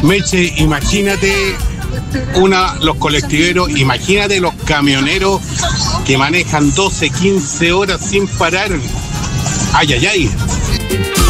Meche, imagínate los colectiveros, imagínate los camioneros que manejan 12, 15 horas sin parar. Ay, ay, ay.